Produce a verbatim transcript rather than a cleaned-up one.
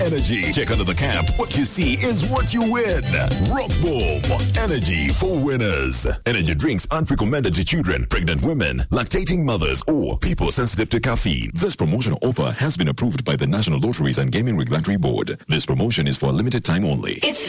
Energy. Check under the cap. What you see is what you win. Rock Boom. Energy for winners. Energy drinks aren't recommended to children, pregnant women, lactating mothers, or people sensitive to caffeine. This promotional offer has been approved by the National Lotteries and Gaming Regulatory Board. This promotion is for a limited time only. It's